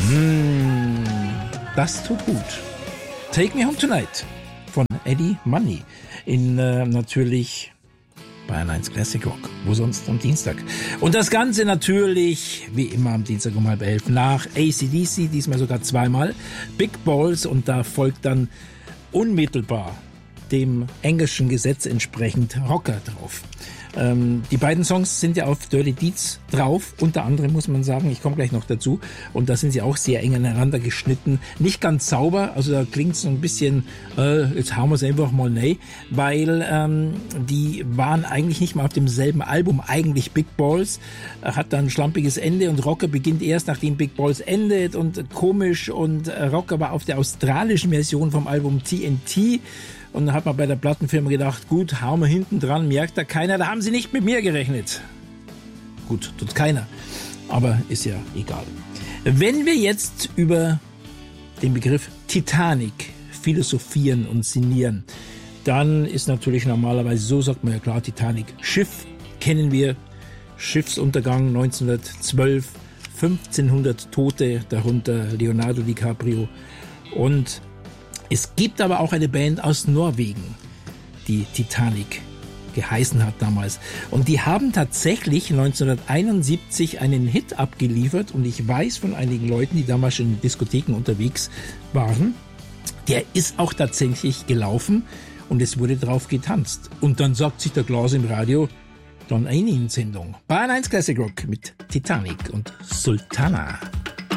Das tut gut. Take Me Home Tonight von Eddie Money in natürlich Bayern 1 Classic Rock. Wo sonst am Dienstag. Und das Ganze natürlich, wie immer am Dienstag um 10:30 nach AC/DC, diesmal sogar zweimal. Big Balls und da folgt dann unmittelbar dem englischen Gesetz entsprechend Rocker drauf. Die beiden Songs sind ja auf Dirty Deeds drauf, unter anderem muss man sagen, ich komme gleich noch dazu, und da sind sie auch sehr eng aneinander geschnitten, nicht ganz sauber, also da klingt es so ein bisschen, jetzt hauen wir es einfach mal rein, weil die waren eigentlich nicht mal auf demselben Album, eigentlich Big Balls, hat dann ein schlampiges Ende und Rocker beginnt erst, nachdem Big Balls endet und komisch, und Rocker war auf der australischen Version vom Album TNT. Und dann hat man bei der Plattenfirma gedacht, gut, hauen wir hinten dran, merkt da keiner, da haben sie nicht mit mir gerechnet. Gut, tut keiner, aber ist ja egal. Wenn wir jetzt über den Begriff Titanic philosophieren und sinnieren, dann ist natürlich normalerweise, so sagt man ja klar, Titanic, Schiff kennen wir, Schiffsuntergang 1912, 1500 Tote, darunter Leonardo DiCaprio, und es gibt aber auch eine Band aus Norwegen, die Titanic geheißen hat damals. Und die haben tatsächlich 1971 einen Hit abgeliefert. Und ich weiß von einigen Leuten, die damals schon in Diskotheken unterwegs waren, der ist auch tatsächlich gelaufen und es wurde drauf getanzt. Und dann sagt sich der Klaas im Radio, dann eine Sendung. Bayern 1 Classic Rock mit Titanic und Sultana.